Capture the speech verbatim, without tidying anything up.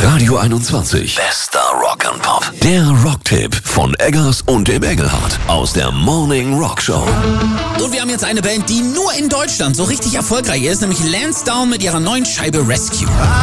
Radio einundzwanzig. Bester Rock and Pop. Der Rocktipp von Eggers und dem Engelhardt aus der Morning Rock Show. Und wir haben jetzt eine Band, die nur in Deutschland so richtig erfolgreich ist, nämlich Lansdowne mit ihrer neuen Scheibe Rescue.